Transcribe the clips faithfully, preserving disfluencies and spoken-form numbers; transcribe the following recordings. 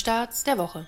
Starts der Woche.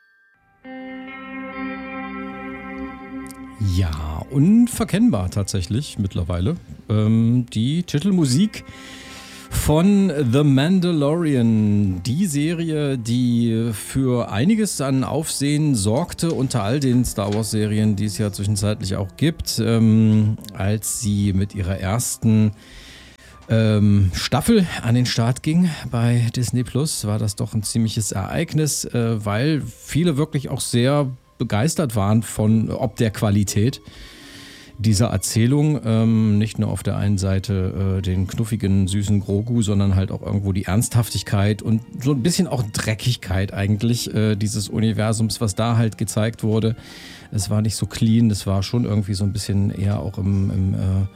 Ja, unverkennbar tatsächlich mittlerweile. Ähm, die Titelmusik von The Mandalorian, die Serie, die für einiges an Aufsehen sorgte unter all den Star Wars Serien, die es ja zwischenzeitlich auch gibt, ähm, als sie mit ihrer ersten ähm, Staffel an den Start ging bei Disney Plus, war das doch ein ziemliches Ereignis, äh, weil viele wirklich auch sehr begeistert waren von ob der Qualität dieser Erzählung, ähm, nicht nur auf der einen Seite äh, den knuffigen, süßen Grogu, sondern halt auch irgendwo die Ernsthaftigkeit und so ein bisschen auch Dreckigkeit eigentlich äh, dieses Universums, was da halt gezeigt wurde. Es war nicht so clean, es war schon irgendwie so ein bisschen eher auch im, im äh,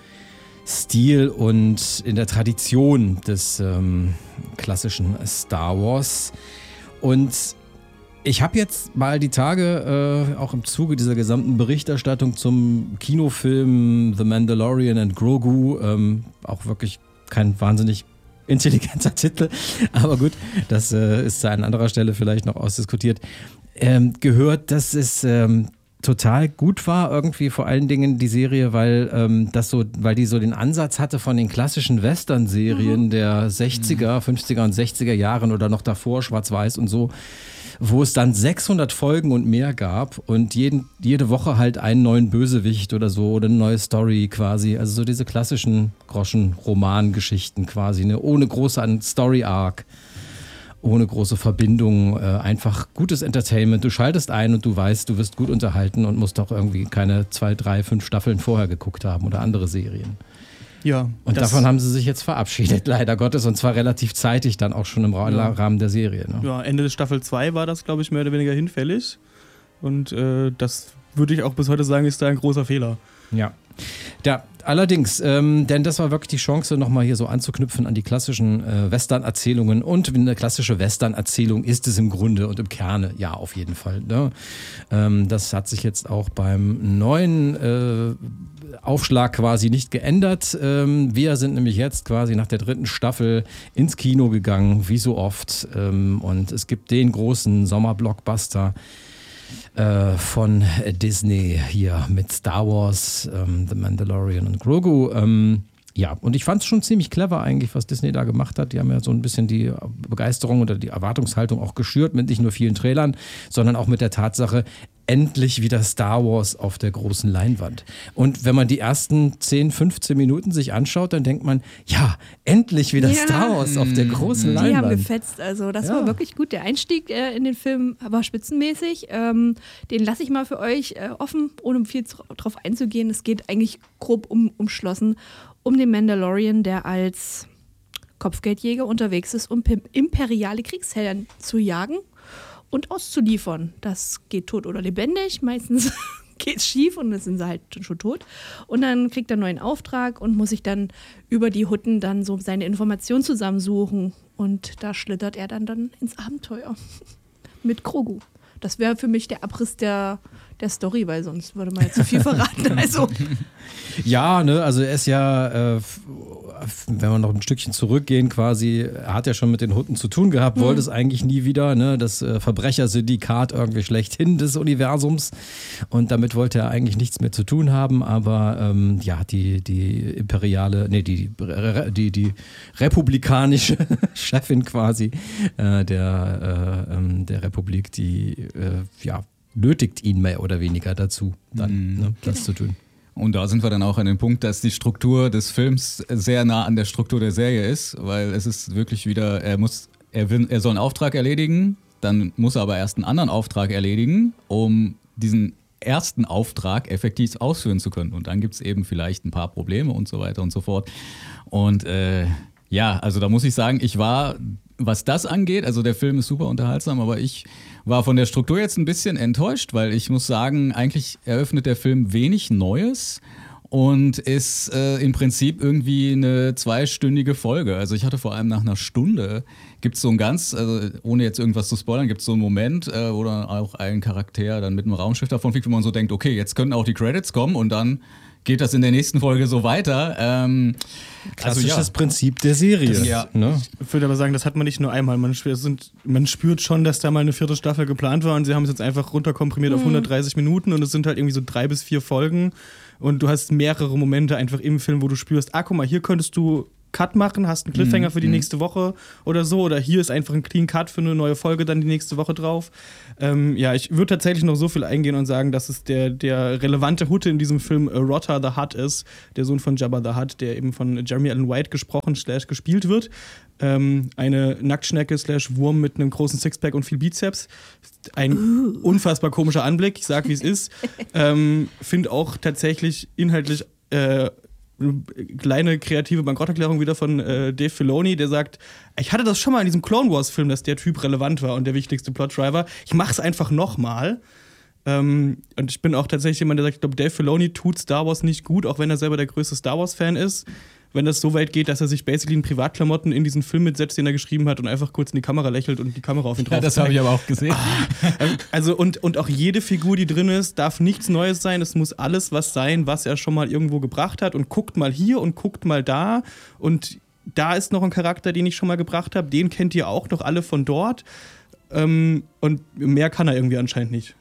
Stil und in der Tradition des ähm, klassischen Star Wars. Und ich habe jetzt mal die Tage, äh, auch im Zuge dieser gesamten Berichterstattung zum Kinofilm The Mandalorian and Grogu, ähm, auch wirklich kein wahnsinnig intelligenter Titel, aber gut, das äh, ist an anderer Stelle vielleicht noch ausdiskutiert, ähm, gehört, dass es ähm, total gut war, irgendwie vor allen Dingen die Serie, weil ähm, das so, weil die so den Ansatz hatte von den klassischen Western-Serien mhm. der sechziger, fünfziger und sechziger Jahren oder noch davor, Schwarz-Weiß und so, wo es dann sechshundert Folgen und mehr gab und jeden, jede Woche halt einen neuen Bösewicht oder so oder eine neue Story quasi. Also so diese klassischen Groschen-Roman-Geschichten quasi, ne? Ohne große Story-Arc, ohne große Verbindung, äh, einfach gutes Entertainment. Du schaltest ein und du weißt, du wirst gut unterhalten und musst doch irgendwie keine zwei, drei, fünf Staffeln vorher geguckt haben oder andere Serien. Ja. Und davon haben sie sich jetzt verabschiedet, leider Gottes, und zwar relativ zeitig dann auch schon im Ra- ja. Rahmen der Serie. Ne? Ja, Ende des Staffel zwei war das, glaube ich, mehr oder weniger hinfällig. Und äh, das würde ich auch bis heute sagen, ist da ein großer Fehler. Ja. Ja, allerdings, ähm, denn das war wirklich die Chance, nochmal hier so anzuknüpfen an die klassischen äh, Western-Erzählungen. Und eine klassische Western-Erzählung ist es im Grunde und im Kerne, ja, auf jeden Fall. Ne? Ähm, das hat sich jetzt auch beim neuen äh, Aufschlag quasi nicht geändert. Ähm, wir sind nämlich jetzt quasi nach der dritten Staffel ins Kino gegangen, wie so oft. Ähm, und es gibt den großen Sommerblockbuster Äh, von Disney hier mit Star Wars, ähm, The Mandalorian und Grogu. Ähm, ja, und ich fand es schon ziemlich clever eigentlich, was Disney da gemacht hat. Die haben ja so ein bisschen die Begeisterung oder die Erwartungshaltung auch geschürt mit nicht nur vielen Trailern, sondern auch mit der Tatsache, endlich wieder Star Wars auf der großen Leinwand. Und wenn man die ersten zehn, fünfzehn Minuten sich anschaut, dann denkt man, ja, endlich wieder ja. Star Wars auf der großen die Leinwand. Die haben gefetzt, also das ja. war wirklich gut. Der Einstieg äh, in den Film war spitzenmäßig. Ähm, den lasse ich mal für euch äh, offen, ohne viel zu, drauf einzugehen. Es geht eigentlich grob um, umschlossen um den Mandalorian, der als Kopfgeldjäger unterwegs ist, um imperiale Kriegshelden zu jagen und auszuliefern. Das geht tot oder lebendig. Meistens geht es schief und dann sind sie halt schon tot. Und dann kriegt er einen neuen Auftrag und muss sich dann über die Hutten dann so seine Informationen zusammensuchen. Und da schlittert er dann, dann ins Abenteuer mit Grogu. Das wäre für mich der Abriss der, der Story, weil sonst würde man jetzt zu viel verraten. Also. Ja, ne, also er ist ja, äh, wenn wir noch ein Stückchen zurückgehen quasi, er hat ja schon mit den Hutten zu tun gehabt, mhm. wollte es eigentlich nie wieder, ne, das äh, Verbrechersyndikat irgendwie schlechthin des Universums, und damit wollte er eigentlich nichts mehr zu tun haben, aber ähm, ja, die, die imperiale, nee, die, die, die republikanische Chefin quasi äh, der, äh, der Republik, die äh, ja, nötigt ihn mehr oder weniger dazu, dann mhm. ne, das genau. zu tun. Und da sind wir dann auch an dem Punkt, dass die Struktur des Films sehr nah an der Struktur der Serie ist, weil es ist wirklich wieder, er muss, er will, er soll einen Auftrag erledigen, dann muss er aber erst einen anderen Auftrag erledigen, um diesen ersten Auftrag effektiv ausführen zu können. Und dann gibt es eben vielleicht ein paar Probleme und so weiter und so fort. Und äh, ja, also da muss ich sagen, ich war, was das angeht, also der Film ist super unterhaltsam, aber ich war von der Struktur jetzt ein bisschen enttäuscht, weil ich muss sagen, eigentlich eröffnet der Film wenig Neues und ist äh, im Prinzip irgendwie eine zweistündige Folge. Also ich hatte vor allem nach einer Stunde, gibt es so ein ganz, also ohne jetzt irgendwas zu spoilern, gibt es so einen Moment, äh, wo dann auch ein Charakter dann mit einem Raumschiff davon fliegt, wo man so denkt, okay, jetzt können auch die Credits kommen und dann geht das in der nächsten Folge so weiter. Ähm, Klassisches also ja. Prinzip der Serie. Das, ja. Ne? Ich würde aber sagen, das hat man nicht nur einmal. Man, sind, man spürt schon, dass da mal eine vierte Staffel geplant war und sie haben es jetzt einfach runterkomprimiert mhm. auf hundertdreißig Minuten und es sind halt irgendwie so drei bis vier Folgen und du hast mehrere Momente einfach im Film, wo du spürst, ah, guck mal, hier könntest du Cut machen, hast einen Cliffhanger für die mhm. nächste Woche oder so, oder hier ist einfach ein Clean Cut für eine neue Folge dann die nächste Woche drauf. Ähm, ja, ich würde tatsächlich noch so viel eingehen und sagen, dass es der, der relevante Hutte in diesem Film äh, Rotta the Hutt ist, der Sohn von Jabba the Hutt, der eben von Jeremy Allen White gesprochen slash gespielt wird. Ähm, eine Nacktschnecke slash Wurm mit einem großen Sixpack und viel Bizeps. Ein uh. unfassbar komischer Anblick, ich sag, wie es ist. ähm, Finde auch tatsächlich inhaltlich äh, kleine kreative Bankrotterklärung wieder von äh, Dave Filoni, der sagt, ich hatte das schon mal in diesem Clone Wars Film, dass der Typ relevant war und der wichtigste Plotdriver. Ich mach's einfach nochmal. Ähm, und ich bin auch tatsächlich jemand, der sagt, ich glaube, Dave Filoni tut Star Wars nicht gut, auch wenn er selber der größte Star Wars Fan ist. Wenn das so weit geht, dass er sich basically in Privatklamotten in diesen Film mitsetzt, den er geschrieben hat und einfach kurz in die Kamera lächelt und die Kamera auf ihn drauf Ja, das habe ich aber auch gesehen. Also und, und auch jede Figur, die drin ist, darf nichts Neues sein. Es muss alles was sein, was er schon mal irgendwo gebracht hat und guckt mal hier und guckt mal da und da ist noch ein Charakter, den ich schon mal gebracht habe. Den kennt ihr auch noch alle von dort. Ähm, und mehr kann er irgendwie anscheinend nicht.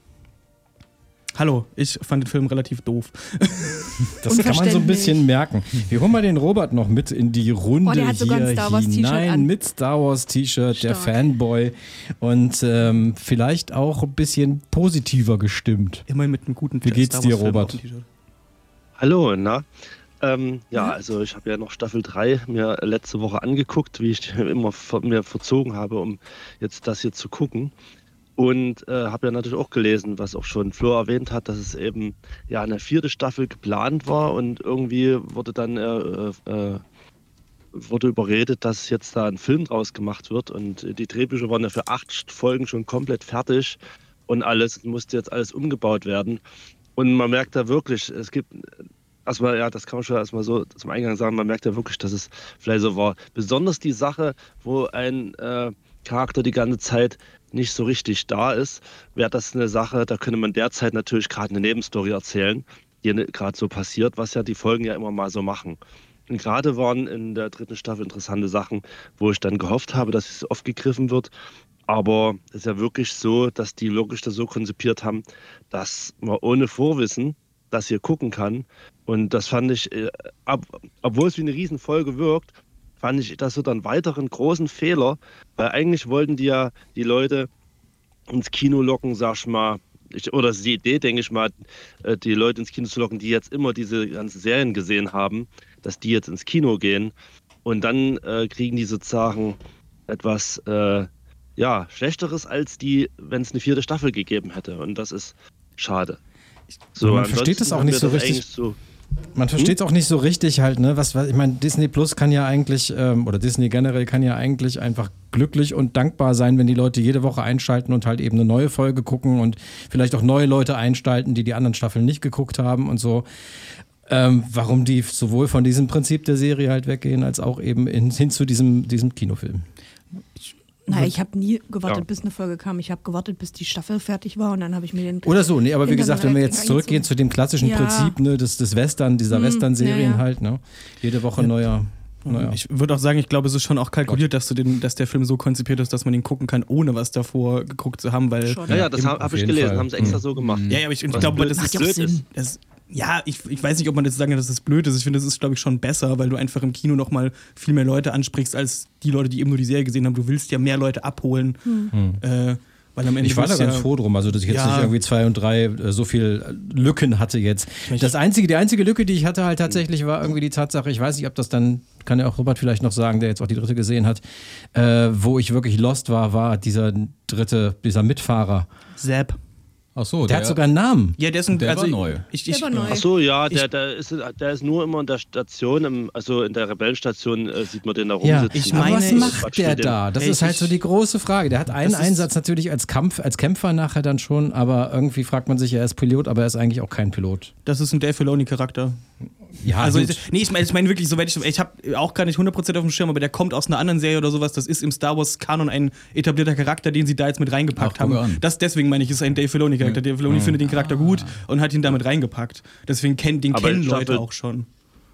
Hallo, ich fand den Film relativ doof. Das kann man so ein bisschen merken. Wir holen mal den Robert noch mit in die Runde oh, der hat sogar hier ein Star Wars hinein an. mit Star Wars T-Shirt, der Fanboy und ähm, vielleicht auch ein bisschen positiver gestimmt. Immerhin mit einem guten Wie geht's dir, Robert? Hallo, na? Ähm, ja, also ich habe ja noch Staffel drei mir letzte Woche angeguckt, wie ich immer mir verzogen habe, um jetzt das hier zu gucken. Und äh, habe ja natürlich auch gelesen, was auch schon Flo erwähnt hat, dass es eben ja eine vierte Staffel geplant war und irgendwie wurde dann äh, äh, wurde überredet, dass jetzt da ein Film draus gemacht wird und die Drehbücher waren ja für acht Folgen schon komplett fertig und alles musste jetzt alles umgebaut werden und man merkt da wirklich, es gibt erstmal, ja, das kann man schon erstmal so zum Eingang sagen, man merkt ja wirklich, dass es vielleicht so war. Besonders die Sache, wo ein äh, Charakter die ganze Zeit nicht so richtig da ist, wäre das eine Sache, da könnte man derzeit natürlich gerade eine Nebenstory erzählen, die gerade so passiert, was ja die Folgen ja immer mal so machen. Und gerade waren in der dritten Staffel interessante Sachen, wo ich dann gehofft habe, dass es aufgegriffen wird. Aber es ist ja wirklich so, dass die wirklich das so konzipiert haben, dass man ohne Vorwissen das hier gucken kann. Und das fand ich, ob, obwohl es wie eine Riesenfolge wirkt, fand ich das so einen weiteren großen Fehler, weil eigentlich wollten die ja die Leute ins Kino locken, sag ich mal, ich, oder die Idee, denke ich mal, die Leute ins Kino zu locken, die jetzt immer diese ganzen Serien gesehen haben, dass die jetzt ins Kino gehen und dann äh, kriegen die sozusagen etwas äh, ja, Schlechteres als die, wenn es eine vierte Staffel gegeben hätte und das ist schade. So, man versteht das auch nicht so richtig. So Man versteht es auch nicht so richtig halt, ne? Was, was ich meine, Disney Plus kann ja eigentlich, ähm, oder Disney generell kann ja eigentlich einfach glücklich und dankbar sein, wenn die Leute jede Woche einschalten und halt eben eine neue Folge gucken und vielleicht auch neue Leute einschalten, die die anderen Staffeln nicht geguckt haben und so. Ähm, warum die sowohl von diesem Prinzip der Serie halt weggehen, als auch eben in, hin zu diesem, diesem Kinofilm. Ich Nein, ich habe nie gewartet, ja. bis eine Folge kam. Ich habe gewartet, bis die Staffel fertig war und dann habe ich mir den... Oder so, nee, aber wie gesagt, wenn wir jetzt zurückgehen zu dem klassischen ja. Prinzip, ne, des, des Western, dieser hm, Western-Serien ja, ja. halt, ne? Jede Woche ja. neuer... Naja. Ich würde auch sagen, ich glaube, es ist schon auch kalkuliert, dass, du den, dass der Film so konzipiert ist, dass man ihn gucken kann, ohne was davor geguckt zu haben, weil... Ja, ja, das habe hab ich gelesen, Fall. haben sie extra mhm. so gemacht. Ja, ja, aber ich, ich glaube, das ist blöd ist. Das, ja, ich, ich weiß nicht, ob man jetzt sagen kann, dass das blöd ist. Ich finde, das ist, glaube ich, schon besser, weil du einfach im Kino nochmal viel mehr Leute ansprichst, als die Leute, die eben nur die Serie gesehen haben. Du willst ja mehr Leute abholen, mhm. äh, weil am Ende ich war da ganz ja, froh drum, also dass ich jetzt ja. nicht irgendwie zwei und drei äh, so viel Lücken hatte jetzt. Das einzige, die einzige Lücke, die ich hatte halt tatsächlich, war irgendwie die Tatsache, ich weiß nicht, ob das dann, kann ja auch Robert vielleicht noch sagen, der jetzt auch die dritte gesehen hat, äh, wo ich wirklich lost war, war dieser dritte, dieser Mitfahrer. Sepp. Ach so, der, der hat sogar einen Namen. Ja, der ist ein, der also war neu. Ich, ich, der war neu. Ach so, ja, der, der, ist, der ist nur immer in der Station, im, also in der Rebellenstation äh, sieht man den da rumsitzen. Ja, ich meine, was macht der da? Das ist halt so die große Frage. Der hat einen Einsatz natürlich als Kampf, als Kämpfer nachher dann schon, aber irgendwie fragt man sich, er ist Pilot, aber er ist eigentlich auch kein Pilot. Das ist ein Dave Filoni-Charakter. Ja, also, gut. ich, nee, ich meine ich mein wirklich, soweit ich, ich habe auch gar nicht hundert Prozent auf dem Schirm, aber der kommt aus einer anderen Serie oder sowas. Das ist im Star Wars-Kanon ein etablierter Charakter, den sie da jetzt mit reingepackt Ach, guck haben. an. Das, deswegen meine ich, ist ein Dave Filoni-Charakter. Dave Filoni Ja. findet den Charakter gut und hat ihn damit reingepackt. Deswegen kenn, den Aber kennen in Leute Staffel- auch schon.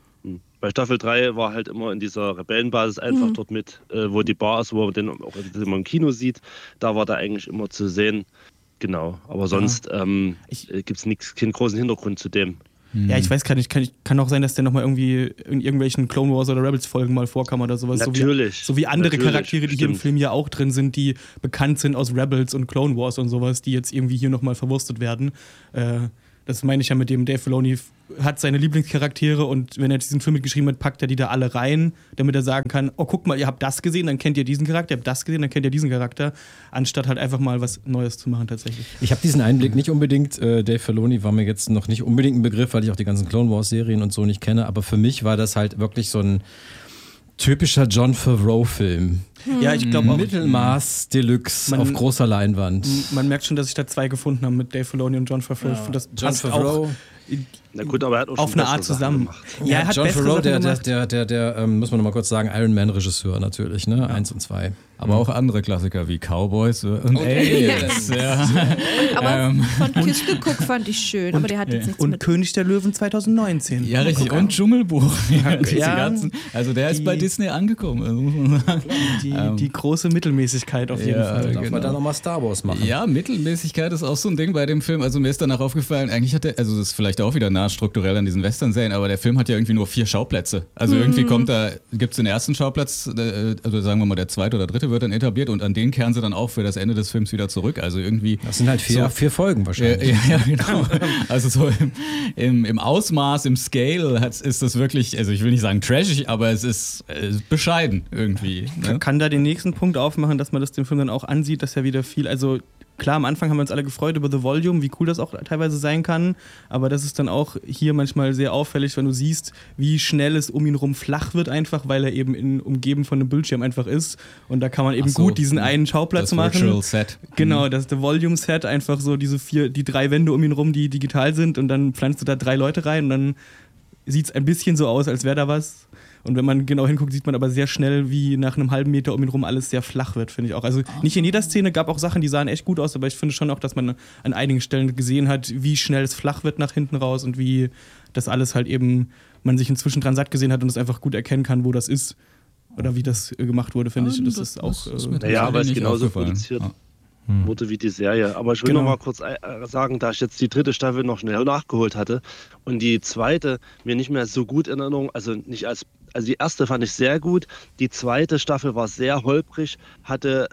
Bei Staffel drei war halt immer in dieser Rebellenbasis einfach dort mit, äh, wo die Bar ist, wo man den auch immer im Kino sieht. Da war der eigentlich immer zu sehen. Genau. Aber sonst ähm, gibt es nichts, keinen großen Hintergrund zu dem. Ja, ich weiß gar nicht, kann, kann auch sein, dass der nochmal irgendwie in irgendwelchen Clone Wars oder Rebels-Folgen mal vorkam oder sowas. Natürlich. So wie, so wie andere Natürlich, Charaktere, die hier im stimmt. Film ja auch drin sind, die bekannt sind aus Rebels und Clone Wars und sowas, die jetzt irgendwie hier nochmal verwurstet werden. Äh, das meine ich ja mit dem, Dave Filoni f- hat seine Lieblingscharaktere und wenn er diesen Film mitgeschrieben hat, packt er die da alle rein, damit er sagen kann, oh guck mal, ihr habt das gesehen, dann kennt ihr diesen Charakter, ihr habt das gesehen, dann kennt ihr diesen Charakter, anstatt halt einfach mal was Neues zu machen tatsächlich. Ich habe diesen Einblick nicht unbedingt. Äh, Dave Filoni war mir jetzt noch nicht unbedingt ein Begriff, weil ich auch die ganzen Clone Wars Serien und so nicht kenne. Aber für mich war das halt wirklich so ein typischer John Favreau-Film. Ja, ich glaube auch, Mittelmaß Deluxe Man- auf großer Leinwand. man merkt schon, dass sich da zwei gefunden haben mit Dave Filoni und John Favreau. Das John passt Favreau. auch Na gut, aber er hat auch auf schon eine Art bessere Sachen zusammen. gemacht. Ja, er hat John bessere Favreau, Sachen der, der, gemacht. der, der, der, ähm, muss man noch mal kurz sagen, Iron Man-Regisseur natürlich, ne? Eins und zwei. Aber auch andere Klassiker wie Cowboys und Aliens. Ja. Aber Ähm, von Kiste Cook fand ich schön, aber der hat jetzt nichts Und mit. König der Löwen zwanzig neunzehn. Ja, richtig. Und Dschungelbuch. Ja, diese Ja. ganzen, also der ist Die- bei Disney angekommen. Also muss man sagen. Die, Ähm, die große Mittelmäßigkeit auf jeden ja, Fall. Darf genau. man da nochmal Star Wars machen? Ja, Mittelmäßigkeit ist auch so ein Ding bei dem Film. Also mir ist danach aufgefallen, eigentlich hat der, also das ist vielleicht auch wieder nah strukturell an diesen Western-Serien, aber der Film hat ja irgendwie nur vier Schauplätze. Also irgendwie kommt da, gibt es den ersten Schauplatz, äh, also sagen wir mal der zweite oder dritte wird dann etabliert und an den kehren sie dann auch für das Ende des Films wieder zurück. Also irgendwie... Das sind halt vier, So- vier Folgen Ja, wahrscheinlich. ja, ja, genau. Also so im, im, im Ausmaß, im Scale hat, ist das wirklich, also ich will nicht sagen trashig, aber es ist äh, bescheiden irgendwie. Ne? Kann da den nächsten Punkt aufmachen, dass man das dem Film dann auch ansieht, dass ja wieder viel, also klar, am Anfang haben wir uns alle gefreut über The Volume, wie cool das auch teilweise sein kann, aber das ist dann auch hier manchmal sehr auffällig, wenn du siehst, wie schnell es um ihn rum flach wird einfach, weil er eben in, umgeben von einem Bildschirm einfach ist und da kann man eben Ach so, gut diesen einen Schauplatz das machen. Virtual Set. Genau, das The Volume Set, einfach so diese vier, die drei Wände um ihn rum, die digital sind und dann pflanzt du da drei Leute rein und dann sieht es ein bisschen so aus, als wäre da was. Und wenn man genau hinguckt, sieht man aber sehr schnell, wie nach einem halben Meter um ihn rum alles sehr flach wird, finde ich auch. Also nicht in jeder Szene, gab auch Sachen, die sahen echt gut aus, aber ich finde schon auch, dass man an einigen Stellen gesehen hat, wie schnell es flach wird nach hinten raus und wie das alles halt eben, man sich inzwischen dran satt gesehen hat und es einfach gut erkennen kann, wo das ist. Oder wie das äh, gemacht wurde, finde ich. Das, das- ist auch. das ist äh, mir Naja, aber es ist nicht genauso aufgefallen. produziert Ja. wurde wie die Serie. Aber ich will Genau. noch mal kurz äh, sagen, da ich jetzt die dritte Staffel noch schnell nachgeholt hatte und die zweite mir nicht mehr so gut in Erinnerung, also nicht als, also die erste fand ich sehr gut, die zweite Staffel war sehr holprig, hatte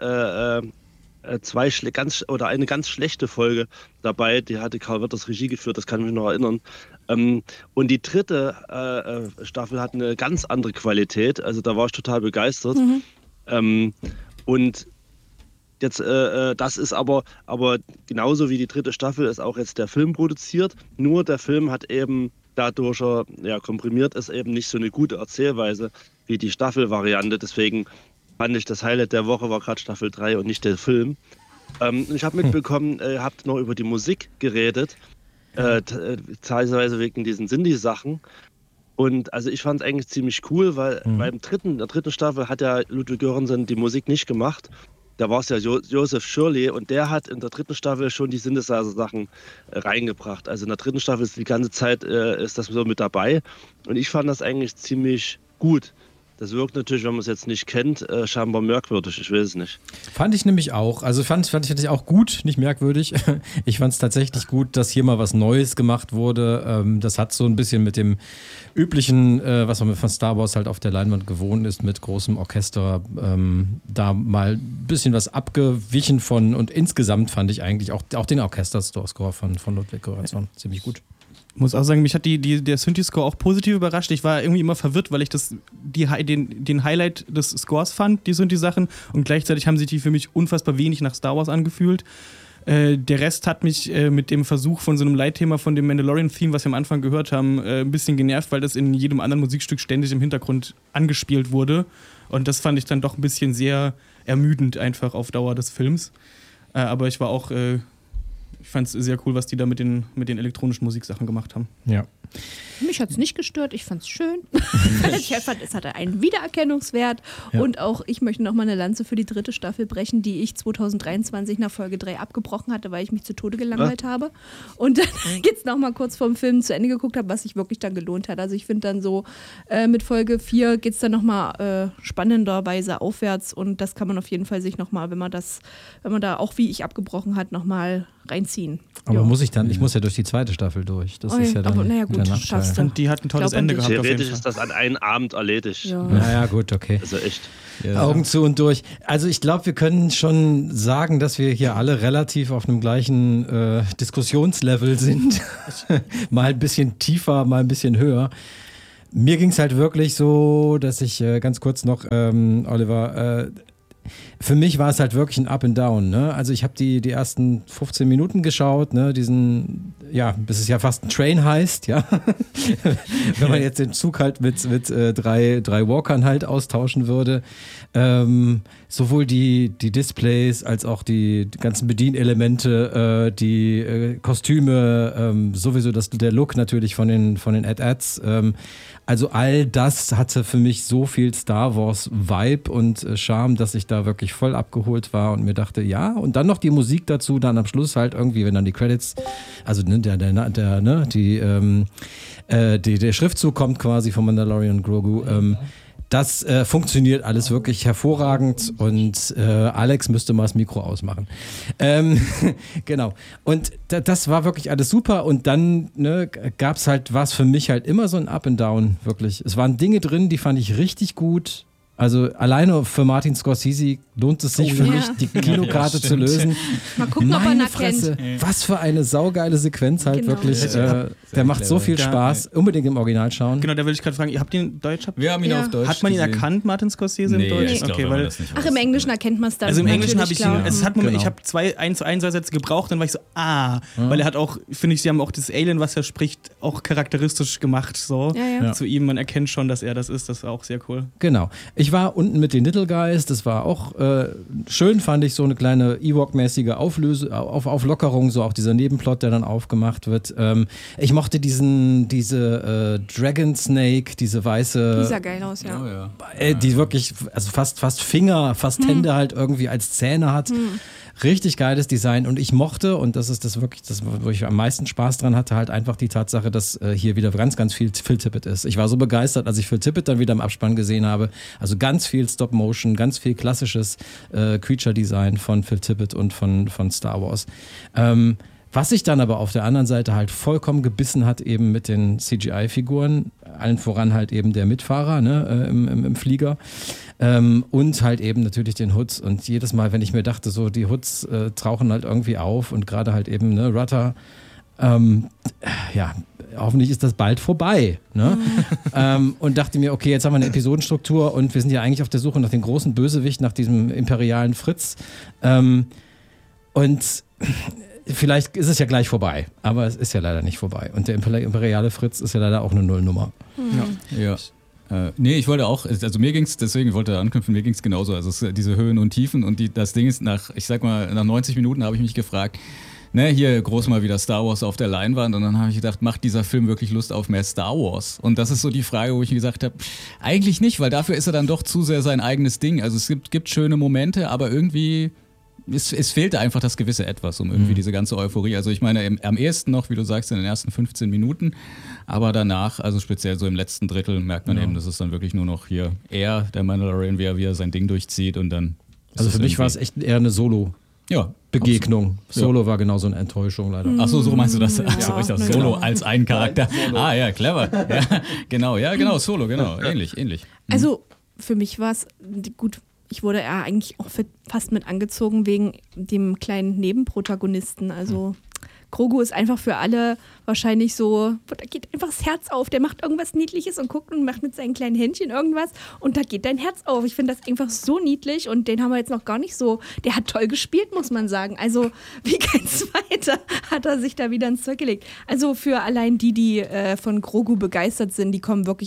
äh, äh, zwei schle- ganz oder eine ganz schlechte Folge dabei, die hatte Karl Witters Regie geführt, das kann ich mich noch erinnern. Ähm, und die dritte äh, äh, Staffel hat eine ganz andere Qualität, also da war ich total begeistert. Ähm, und Jetzt, äh, das ist aber, aber genauso wie die dritte Staffel ist auch jetzt der Film produziert. Nur der Film hat eben dadurch, er ja, komprimiert ist, eben nicht so eine gute Erzählweise wie die Staffelvariante. Deswegen fand ich, das Highlight der Woche war gerade Staffel drei und nicht der Film. Ähm, ich habe mitbekommen, ihr habt noch über die Musik geredet, äh, t- äh, teilweise wegen diesen Cindy-Sachen. Und also ich fand es eigentlich ziemlich cool, weil beim dritten, der dritten Staffel hat ja Ludwig Göransson die Musik nicht gemacht. Da war es ja jo- Joseph Shirley und der hat in der dritten Staffel schon die Synthesizer-Sachen äh, reingebracht. Also in der dritten Staffel ist die ganze Zeit äh, ist das so mit dabei und ich fand das eigentlich ziemlich gut. Das wirkt natürlich, wenn man es jetzt nicht kennt, äh, scheinbar merkwürdig. Ich weiß es nicht. Fand ich nämlich auch. Also fand, fand ich natürlich auch gut, nicht merkwürdig. Ich fand es tatsächlich gut, dass hier mal was Neues gemacht wurde. Ähm, das hat so ein bisschen mit dem üblichen, äh, was man von Star Wars halt auf der Leinwand gewohnt ist, mit großem Orchester, ähm, da mal ein bisschen was abgewichen von. Und insgesamt fand ich eigentlich auch, auch den Orchester-Score von, von Ludwig Göransson ziemlich gut. Ich muss auch sagen, mich hat die, die, der Synthi-Score auch positiv überrascht. Ich war irgendwie immer verwirrt, weil ich das, die, Hi- den, den Highlight des Scores fand, die Synthi-Sachen. Und gleichzeitig haben sich die für mich unfassbar wenig nach Star Wars angefühlt. Äh, der Rest hat mich äh, mit dem Versuch von so einem Leitthema von dem Mandalorian-Theme, was wir am Anfang gehört haben, äh, ein bisschen genervt, weil das in jedem anderen Musikstück ständig im Hintergrund angespielt wurde. Und das fand ich dann doch ein bisschen sehr ermüdend einfach auf Dauer des Films. Äh, aber ich war auch... Äh, Ich fand es sehr cool, was die da mit den, mit den elektronischen Musiksachen gemacht haben. Ja. Mich hat es nicht gestört, ich fand es schön. Ich fand, es hatte einen Wiedererkennungswert. Ja. Und auch ich möchte noch mal eine Lanze für die dritte Staffel brechen, die ich zwanzig dreiundzwanzig nach Folge drei abgebrochen hatte, weil ich mich zu Tode gelangweilt ah. habe. Und dann jetzt noch mal kurz vorm Film zu Ende geguckt habe, was sich wirklich dann gelohnt hat. Also ich finde dann so, äh, mit Folge vier geht es dann noch mal äh, spannenderweise aufwärts. Und das kann man auf jeden Fall sich noch mal, wenn man das, wenn man da auch wie ich abgebrochen hat, noch mal reinziehen. Aber jo. muss ich dann, ich muss ja durch die zweite Staffel durch. Das oh, ist ja dann aber, naja, gut, der Nachteil. Und die hat ein tolles Ende gehabt. Theoretisch ist das an einem Abend erledigt. Ja. Naja, gut, okay. Also echt. Ja. Augen zu und durch. Also ich glaube, wir können schon sagen, dass wir hier alle relativ auf einem gleichen äh, Diskussionslevel sind. Mal ein bisschen tiefer, mal ein bisschen höher. Mir ging es halt wirklich so, dass ich äh, ganz kurz noch, ähm, Oliver, äh, für mich war es halt wirklich ein Up and Down. Ne? Also ich habe die, die ersten fünfzehn Minuten geschaut, ne? Diesen, ja, bis es ja fast ein Train heißt, ja. Wenn man jetzt den Zug halt mit, mit äh, drei, drei Walkern halt austauschen würde. Ähm, sowohl die, die Displays als auch die, die ganzen Bedienelemente, äh, die äh, Kostüme, ähm, sowieso das, der Look natürlich von den, von den Ad-Ads. Ähm, also all das hatte für mich so viel Star Wars Vibe und äh, Charme, dass ich da wirklich voll abgeholt war und mir dachte, ja, und dann noch die Musik dazu, dann am Schluss halt irgendwie, wenn dann die Credits, also ne, der, der, der, ne, die, ähm, äh, die, der Schriftzug kommt quasi von Mandalorian Grogu, ähm, das äh, funktioniert alles wirklich hervorragend und äh, Alex müsste mal das Mikro ausmachen. Ähm, genau. Und da, das war wirklich alles super und dann ne, gab es halt, war es für mich halt immer so ein Up and Down, wirklich. Es waren Dinge drin, die fand ich richtig gut. Also alleine für Martin Scorsese lohnt es sich oh, für ja. mich, die Kinokarte ja, zu lösen. Mal gucken, ob er ihn Fresse, erkennt. Was für eine saugeile Sequenz halt genau. wirklich. Äh, der macht so viel Spaß. Unbedingt im Original schauen. Genau, da will ich gerade fragen, ihr habt ihn in Deutsch? Habt Wir haben ihn ja. auf Deutsch Hat man ihn gesehen. erkannt, Martin Scorsese nee, im Deutsch? Ich okay, glaube, weil, das nicht Ach, im Englischen erkennt man es dann. also im Englischen habe ich ihn, es hat Moment, genau. ich habe zwei eins zu eins Sätze gebraucht, dann war ich so, ah, ja. weil er hat auch, finde ich, sie haben auch das Alien, was er spricht, auch charakteristisch gemacht, so. Ja, ja. Ja. Zu ihm, man erkennt schon, dass er das ist, das war auch sehr cool. Genau. Ich war unten mit den Little Guys, das war auch äh, schön, fand ich, so eine kleine Ewok-mäßige Auflöse, auf, Auflockerung, so auch dieser Nebenplot, der dann aufgemacht wird. Ähm, ich mochte diesen, diese äh, Dragon Snake, diese weiße... Die sah geil aus, ja. Oh, ja. Äh, die wirklich, also fast, fast Finger, fast hm. Hände halt irgendwie als Zähne hat. Hm. Richtig geiles Design und ich mochte, und das ist das wirklich, das, wo ich am meisten Spaß dran hatte, halt einfach die Tatsache, dass äh, hier wieder ganz, ganz viel Phil Tippett ist. Ich war so begeistert, als ich Phil Tippett dann wieder im Abspann gesehen habe. Also ganz viel Stop-Motion, ganz viel klassisches äh, Creature-Design von Phil Tippett und von, von Star Wars. Ähm, Was sich dann aber auf der anderen Seite halt vollkommen gebissen hat, eben mit den C G I-Figuren, allen voran halt eben der Mitfahrer ne, äh, im, im, im Flieger ähm, und halt eben natürlich den Hoods. Und jedes Mal, wenn ich mir dachte, so die Hoods äh, tauchen halt irgendwie auf und gerade halt eben ne, Rutter, ähm, ja, hoffentlich ist das bald vorbei. Ne? Mhm. ähm, und dachte mir, okay, jetzt haben wir eine Episodenstruktur und wir sind ja eigentlich auf der Suche nach dem großen Bösewicht, nach diesem imperialen Fritz. Ähm, und vielleicht ist es ja gleich vorbei, aber es ist ja leider nicht vorbei. Und der imperiale Fritz ist ja leider auch eine Nullnummer. Mhm. Ja. ja. Äh, nee, ich wollte auch, also mir ging es, deswegen wollte ich anknüpfen, mir ging es genauso. Also es, diese Höhen und Tiefen und die, das Ding ist, nach, ich sag mal, nach neunzig Minuten habe ich mich gefragt, ne, hier groß mal wieder Star Wars auf der Leinwand und dann habe ich gedacht, macht dieser Film wirklich Lust auf mehr Star Wars? Und das ist so die Frage, wo ich mir gesagt habe, eigentlich nicht, weil dafür ist er dann doch zu sehr sein eigenes Ding. Also es gibt, gibt schöne Momente, aber irgendwie Es, es fehlte einfach das gewisse Etwas, um irgendwie mhm. diese ganze Euphorie. Also ich meine, im, am ehesten noch, wie du sagst, in den ersten fünfzehn Minuten, aber danach, also speziell so im letzten Drittel, merkt man ja. eben, dass es dann wirklich nur noch hier er, der Mandalorian, wie er, wie er sein Ding durchzieht und dann... Also für mich war es echt eher eine Solo- ja, Begegnung. absolut. Solo ja. war genauso eine Enttäuschung leider. Ach so, so meinst du das? Ach so, Ja, ich dachte, ja. Solo als ein Charakter. Ah ja, clever. Ja, genau, ja, genau, Solo, genau. Ähnlich, ähnlich. Mhm. Also für mich war es gut. Ich wurde ja eigentlich auch fast mit angezogen wegen dem kleinen Nebenprotagonisten. Also Grogu ist einfach für alle wahrscheinlich so, da geht einfach das Herz auf. Der macht irgendwas Niedliches und guckt und macht mit seinen kleinen Händchen irgendwas und da geht dein Herz auf. Ich finde das einfach so niedlich und den haben wir jetzt noch gar nicht so, der hat toll gespielt, muss man sagen. Also wie kein Zweiter hat er sich da wieder ins Zeug gelegt. Also für allein die, die äh, von Grogu begeistert sind, die kommen wirklich auf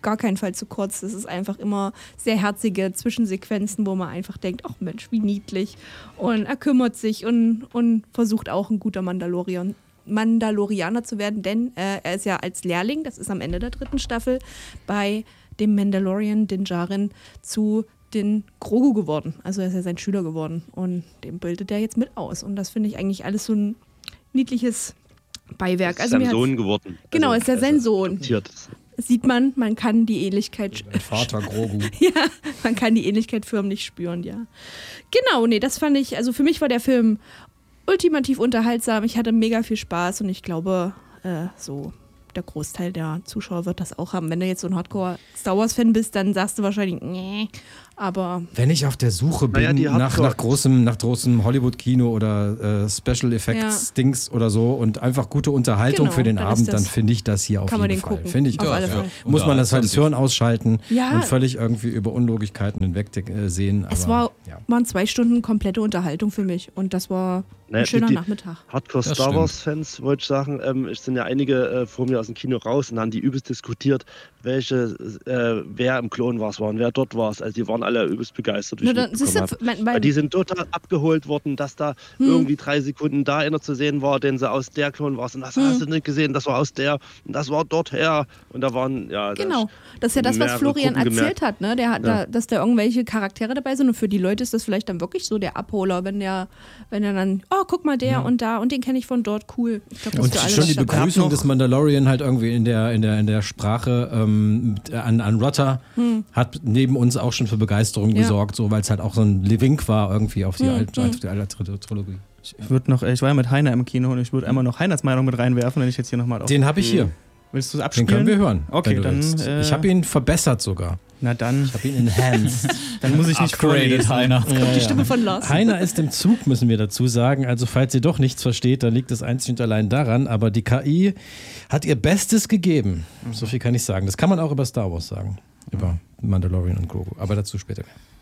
gar keinen Fall zu kurz. Es ist einfach immer sehr herzige Zwischensequenzen, wo man einfach denkt, ach Mensch, wie niedlich. Und er kümmert sich und, und versucht auch ein guter Mandalorian, Mandalorianer zu werden, denn äh, er ist ja als Lehrling, das ist am Ende der dritten Staffel, bei dem Mandalorian Din Djarin zu den Grogu geworden. Also er ist ja sein Schüler geworden und den bildet er jetzt mit aus. Und das finde ich eigentlich alles so ein niedliches Beiwerk. Ist Also sein Sohn geworden. Genau, also, ist ja sein Sohn. Adoptiert. Sieht man, man kann die Ähnlichkeit Mein Vater Grogu. ja, man kann die Ähnlichkeit förmlich spüren, ja. Genau, nee, das fand ich, also für mich war der Film ultimativ unterhaltsam. Ich hatte mega viel Spaß und ich glaube, äh, so der Großteil der Zuschauer wird das auch haben. Wenn du jetzt so ein Hardcore-Star Wars-Fan bist, dann sagst du wahrscheinlich, nee, aber... Wenn ich auf der Suche bin Naja, die nach, Hardcore- nach großem, nach großem Hollywood-Kino oder äh, Special Effects-Dings oder so und einfach gute Unterhaltung Genau, für den dann ist Abend, das- dann finde ich das hier auf kann man jeden den Fall. gucken. Finde ich Auf doch. alle Ja. Fälle. Muss man das halt das Hören ausschalten Ja. und völlig irgendwie über Unlogikkeiten hinweg äh, sehen. Es aber, war, ja. waren zwei Stunden komplette Unterhaltung für mich und das war ein Naja, schöner die- Nachmittag. Hardcore Das Star stimmt. Wars-Fans, wollte ich sagen, ähm, es sind ja einige äh, vor mir aus dem Kino raus und haben die übelst diskutiert, welche, äh, wer im Clone Wars war und wer dort war. Also die waren alle übelst begeistert, wie Na, ich dann, siehst du, mitbekommen habe. mein, mein, Weil die sind total abgeholt worden, dass da Hm. irgendwie drei Sekunden da einer zu sehen war, den sie aus der Clone Wars und das Hm. hast du nicht gesehen, das war aus der und das war dort her und da waren, ja, da Genau, das ist ja das, was mehrere Florian Gruppen erzählt gemerkt. hat, ne? Der hat Ja. da, dass da irgendwelche Charaktere dabei sind und für die Leute ist das vielleicht dann wirklich so der Abholer, wenn der, wenn er dann, oh, guck mal, der und da und den kenne ich von dort, cool. Ich glaub, das Und ist für alle schon die was dabei. Begrüßung noch- des Mandalorian halt irgendwie in der, in der, in der Sprache ähm, mit- an, an Rotter hat neben uns auch schon für Begeisterung Hm. Ja. gesorgt, so weil es halt auch so ein Wink war irgendwie auf die Hm, alte, hm. auf die alte Tri- Trilogie. Ich würde noch, ich war ja mit Heiner im Kino und ich würde einmal noch Heiners Meinung mit reinwerfen, wenn ich jetzt hier nochmal auf. Den habe ich hier. Willst du es Den abspielen? können wir hören. Okay, wenn du dann, willst. äh, ich habe ihn verbessert sogar. Na dann, Ich habe ihn enhanced. dann muss ich nicht Upgraded, vorlesen. Heiner. Die Stimme von Lars. Heiner ist im Zug, müssen wir dazu sagen. Also falls ihr doch nichts versteht, dann liegt es einzig und allein daran. Aber die K I hat ihr Bestes gegeben. So viel kann ich sagen. Das kann man auch über Star Wars sagen. Über Mandalorian und Grogu. Aber dazu später.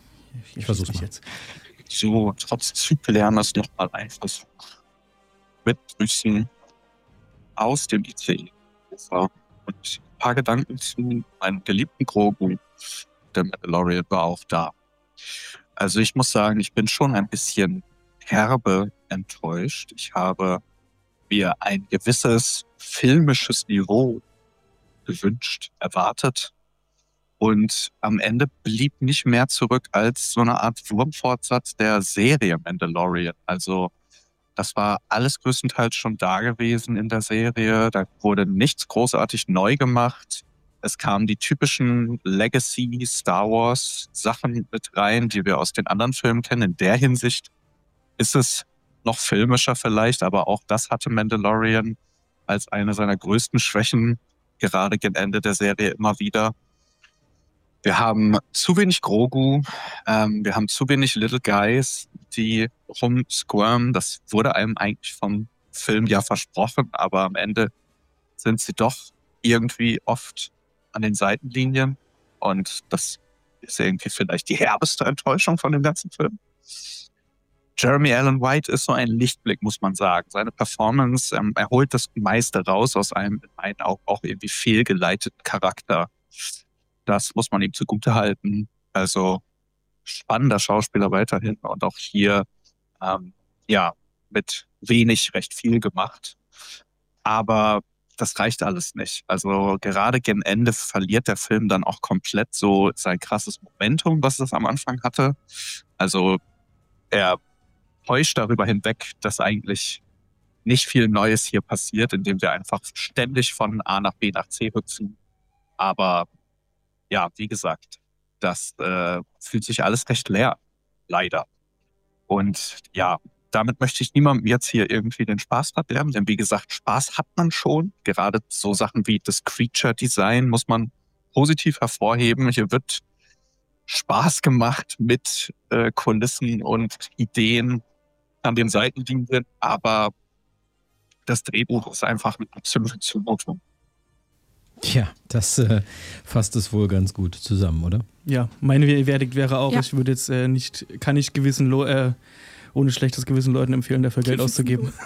Ich versuch's mich mal. jetzt. So, trotz Zyklerners nochmal ein Versuch. Mit Grüßen aus dem I C E. Und ein paar Gedanken zu meinem geliebten Grogu. Der Mandalorian war auch da. Also ich muss sagen, ich bin schon ein bisschen herbe enttäuscht. Ich habe mir ein gewisses filmisches Niveau gewünscht, erwartet. Und am Ende blieb nicht mehr zurück als so eine Art Wurmfortsatz der Serie Mandalorian. Also das war alles größtenteils schon da gewesen in der Serie. Da wurde nichts großartig neu gemacht. Es kamen die typischen Legacy Star Wars Sachen mit rein, die wir aus den anderen Filmen kennen. In der Hinsicht ist es noch filmischer vielleicht, aber auch das hatte Mandalorian als eine seiner größten Schwächen, gerade gegen Ende der Serie immer wieder. Wir haben zu wenig Grogu, ähm, wir haben zu wenig Little Guys, die rumsquirmen. Das wurde einem eigentlich vom Film ja versprochen, aber am Ende sind sie doch irgendwie oft an den Seitenlinien. Und das ist irgendwie vielleicht die herbeste Enttäuschung von dem ganzen Film. Jeremy Allen White ist so ein Lichtblick, muss man sagen. Seine Performance, ähm, er holt das meiste raus aus einem in meinen Augen auch irgendwie fehlgeleiteten Charakter. Das muss man ihm zugute halten. Also spannender Schauspieler weiterhin und auch hier ähm, ja mit wenig recht viel gemacht. Aber das reicht alles nicht. Also gerade gegen Ende verliert der Film dann auch komplett so sein krasses Momentum, was es am Anfang hatte. Also er täuscht darüber hinweg, dass eigentlich nicht viel Neues hier passiert, indem wir einfach ständig von A nach B nach C hüpfen. Aber ja, wie gesagt, das äh, fühlt sich alles recht leer, leider. Und ja, damit möchte ich niemandem jetzt hier irgendwie den Spaß verderben, denn wie gesagt, Spaß hat man schon. Gerade so Sachen wie das Creature-Design muss man positiv hervorheben. Hier wird Spaß gemacht mit äh, Kulissen und Ideen an den Seitenlinien, aber das Drehbuch ist einfach mit einer ziemlichen Zumutung. Tja, das äh, fasst es wohl ganz gut zusammen, oder? Ja, meine Verdikt wäre auch, Ja. ich würde jetzt äh, nicht, kann ich gewissen, Lo äh, ohne schlechtes Gewissen Leuten empfehlen, dafür Geld auszugeben.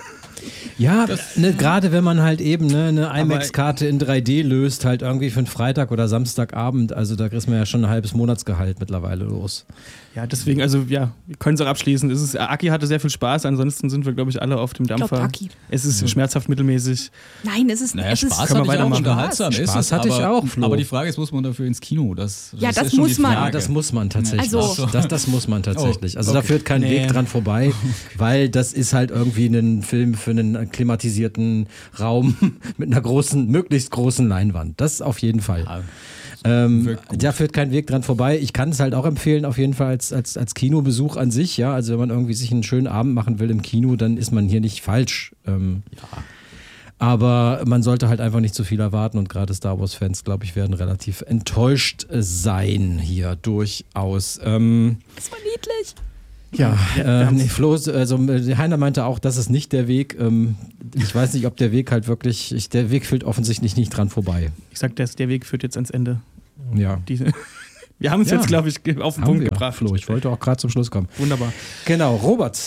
Ja, ne, gerade wenn man halt eben ne, eine IMAX-Karte in drei D löst, halt irgendwie für einen Freitag oder Samstagabend, also da kriegst man ja schon ein halbes Monatsgehalt mittlerweile los. Ja, deswegen, also ja, wir können es auch abschließen. Es ist, Aki hatte sehr viel Spaß, ansonsten sind wir, glaube ich, alle auf dem Dampfer. Glaubt Aki. Es ist mhm. schmerzhaft mittelmäßig. Nein, es ist Naja, es Spaß ist, hatte ich auch, unterhaltsam ist Spaß es, hatte aber, ich auch, Flo. aber die Frage ist, muss man dafür ins Kino? Das, Ja, das, das ist schon muss die man. Frage. Ja, das muss man tatsächlich. Also- das, das muss man tatsächlich. Also okay. da führt kein Nee. Weg dran vorbei, weil das ist halt irgendwie ein Film für einen klimatisierten Raum mit einer großen, möglichst großen Leinwand. Das auf jeden Fall. Ja. Ähm, Wirkt gut. da führt kein Weg dran vorbei. Ich kann es halt auch empfehlen, auf jeden Fall als, als, als Kinobesuch an sich. Ja, also wenn man irgendwie sich einen schönen Abend machen will im Kino, dann ist man hier nicht falsch. Ähm, Ja. Aber man sollte halt einfach nicht zu viel erwarten und gerade Star Wars-Fans, glaube ich, werden relativ enttäuscht sein hier durchaus. Ähm, es war niedlich. ja, äh, nee, Flo, also Heiner meinte auch, das ist nicht der Weg. Ähm, ich weiß nicht, ob der Weg halt wirklich, ich, der Weg führt offensichtlich nicht dran vorbei. Ich sag, der, der Weg führt jetzt ans Ende. Ja. Die, wir haben es Ja. jetzt, glaube ich, auf den Haben Punkt wir, gebracht. Flo, ich wollte auch gerade zum Schluss kommen. Wunderbar. Genau, Robert.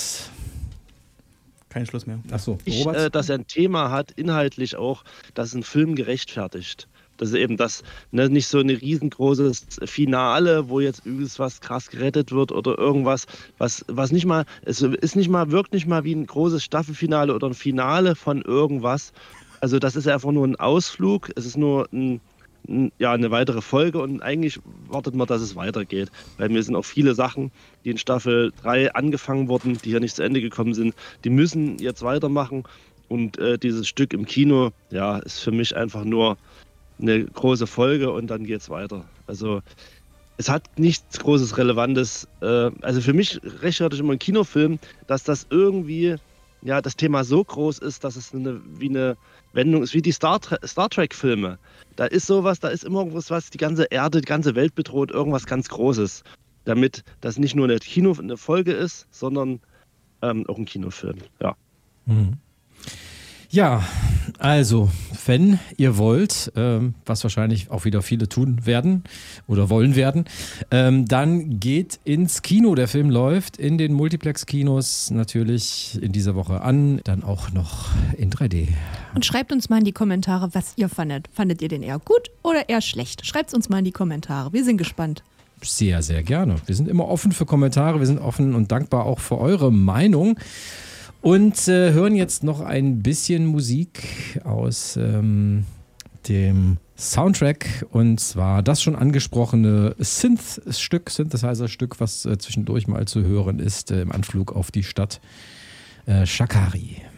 Kein Schluss mehr. Achso, Ich, Robert. äh, dass er ein Thema hat, inhaltlich auch, dass ein Film gerechtfertigt. Das ist eben das, ne, nicht so ein riesengroßes Finale, wo jetzt übelst was krass gerettet wird oder irgendwas, was, was nicht mal, es ist nicht mal, wirkt nicht mal wie ein großes Staffelfinale oder ein Finale von irgendwas. Also das ist einfach nur ein Ausflug, es ist nur ein, ein, ja, eine weitere Folge und eigentlich wartet man, dass es weitergeht. Weil mir sind auch viele Sachen, die in Staffel drei angefangen wurden, die hier nicht zu Ende gekommen sind, die müssen jetzt weitermachen und äh, dieses Stück im Kino, ja, ist für mich einfach nur eine große Folge und dann geht's weiter. Also es hat nichts Großes Relevantes. Äh, also für mich rechtfertigt immer ein Kinofilm, dass das irgendwie, ja, das Thema so groß ist, dass es eine, wie eine Wendung ist, wie die Star, Tre- Star Trek-Filme. Da ist sowas, da ist immer irgendwas, was die ganze Erde, die ganze Welt bedroht, irgendwas ganz Großes. Damit das nicht nur eine Kino, eine Folge ist, sondern ähm, auch ein Kinofilm. Ja. Mhm. Ja, also, wenn ihr wollt, ähm, was wahrscheinlich auch wieder viele tun werden oder wollen werden, ähm, dann geht ins Kino. Der Film läuft in den Multiplex-Kinos natürlich in dieser Woche an, dann auch noch in drei D. Und schreibt uns mal in die Kommentare, was ihr fandet. Fandet ihr den eher gut oder eher schlecht? Schreibt es uns mal in die Kommentare. Wir sind gespannt. Sehr, sehr gerne. Wir sind immer offen für Kommentare, wir sind offen und dankbar auch für eure Meinung. Und äh, hören jetzt noch ein bisschen Musik aus ähm, dem Soundtrack und zwar das schon angesprochene Synth-Stück, Synthesizer-Stück, was äh, zwischendurch mal zu hören ist äh, im Anflug auf die Stadt äh, Shakari.